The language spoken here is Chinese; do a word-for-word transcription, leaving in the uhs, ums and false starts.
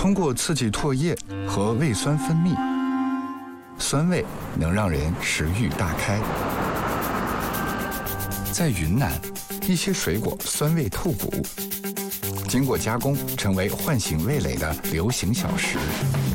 通过刺激唾液和胃酸分泌，酸味能让人食欲大开。在云南，一些水果酸味透骨，经过加工成为唤醒味蕾的流行小食。